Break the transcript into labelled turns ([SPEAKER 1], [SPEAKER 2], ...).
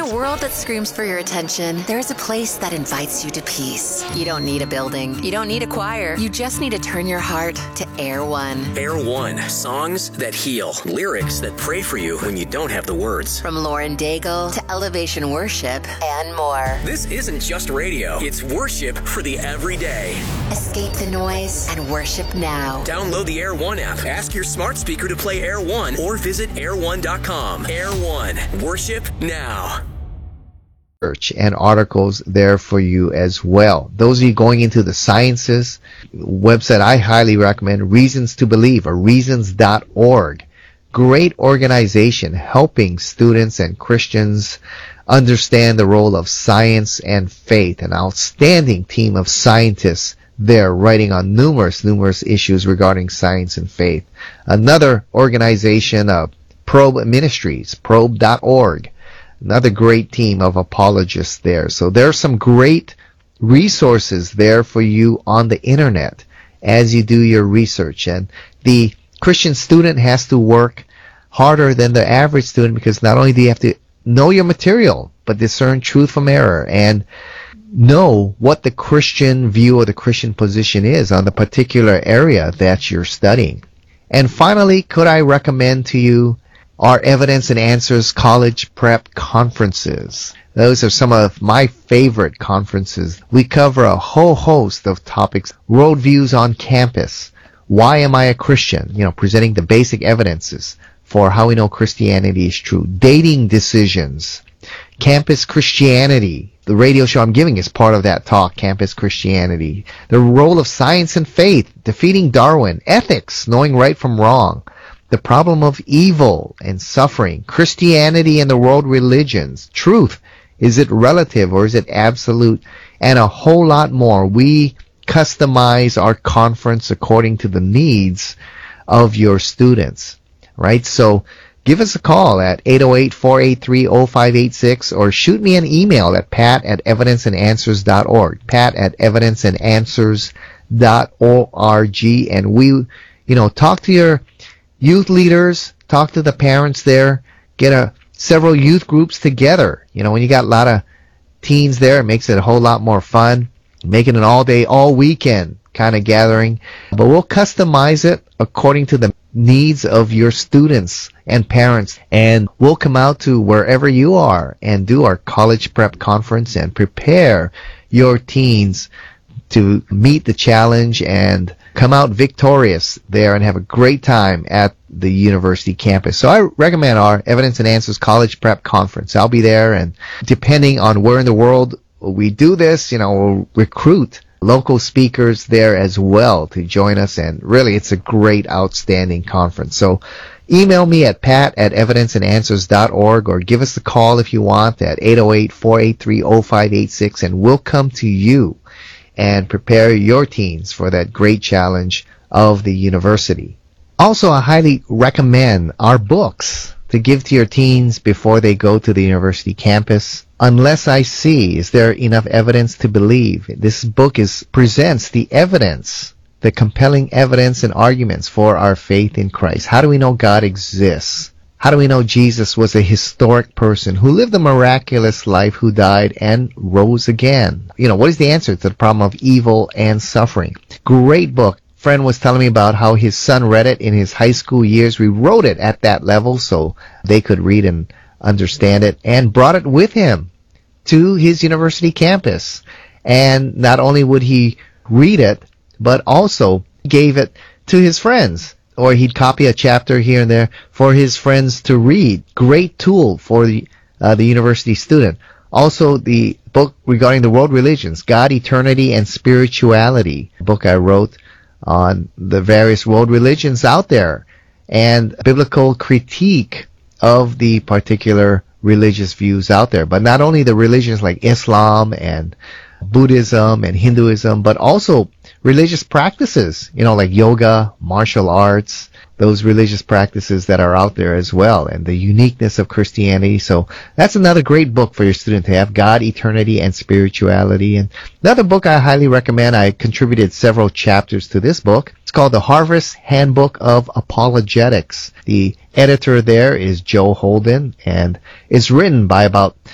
[SPEAKER 1] a world that screams for your attention, there's a place that invites you to peace. You don't need a building. You don't need a choir. You just need to turn your heart to Air One.
[SPEAKER 2] Air One. Songs that heal. Lyrics that pray for you when you don't have the words.
[SPEAKER 1] From Lauren Daigle to Elevation Worship and more.
[SPEAKER 2] This isn't just radio. It's worship for the everyday.
[SPEAKER 1] Escape the noise and worship now.
[SPEAKER 2] Download the Air One app. Ask your smart speaker to play Air One or visit air1.com. Air One. Worship now.
[SPEAKER 3] And articles there for you as well. Those of you going into the sciences, website I highly recommend, Reasons to Believe, or reasons.org. Great organization helping students and Christians understand the role of science and faith. An outstanding team of scientists there writing on numerous issues regarding science and faith. Another organization, Probe Ministries, probe.org. Another great team of apologists there. So there are some great resources there for you on the internet as you do your research. And the Christian student has to work harder than the average student, because not only do you have to know your material, but discern truth from error and know what the Christian view or the Christian position is on the particular area that you're studying. And finally, could I recommend to you our Evidence and Answers College Prep Conferences. Those are some of my favorite conferences. We cover a whole host of topics. Worldviews on campus. Why am I a Christian? Presenting the basic evidences for how we know Christianity is true. Dating decisions. Campus Christianity. The radio show I'm giving is part of that talk, Campus Christianity. The role of science and faith. Defeating Darwin. Ethics. Knowing right from wrong. The problem of evil and suffering, Christianity and the world religions, truth, is it relative or is it absolute, and a whole lot more. We customize our conference according to the needs of your students, right? So give us a call at 808-483-0586 or shoot me an email at pat@evidenceandanswers.org, pat@evidenceandanswers.org, and we, talk to your youth leaders, talk to the parents there, get several youth groups together. When you got a lot of teens there, it makes it a whole lot more fun. Make it an all-day, all-weekend kind of gathering. But we'll customize it according to the needs of your students and parents. And we'll come out to wherever you are and do our college prep conference and prepare your teens to meet the challenge and come out victorious there and have a great time at the university campus. So I recommend our Evidence and Answers College Prep Conference. I'll be there, and depending on where in the world we do this, we'll recruit local speakers there as well to join us, and really it's a great, outstanding conference. So email me at pat@evidenceandanswers.org or give us a call if you want at 808-483-0586, and we'll come to you and prepare your teens for that great challenge of the university. Also, I highly recommend our books to give to your teens before they go to the university campus. Unless I See, Is There Enough Evidence to Believe? This book presents the evidence, the compelling evidence and arguments for our faith in Christ. How do we know God exists? How do we know Jesus was a historic person who lived a miraculous life, who died and rose again? What is the answer to the problem of evil and suffering? Great book. Friend was telling me about how his son read it in his high school years. We wrote it at that level so they could read and understand it, and brought it with him to his university campus. And not only would he read it, but also gave it to his friends. Or he'd copy a chapter here and there for his friends to read. Great tool for the university student. Also, the book regarding the world religions, God, Eternity, and Spirituality, a book I wrote on the various world religions out there, and biblical critique of the particular religious views out there. But not only the religions like Islam and Buddhism and Hinduism, but also religious practices, like yoga, martial arts, those religious practices that are out there as well, and the uniqueness of Christianity. So that's another great book for your student to have, God, Eternity, and Spirituality. And another book I highly recommend, I contributed several chapters to this book. It's called The Harvest Handbook of Apologetics. The editor there is Joe Holden, and it's written by about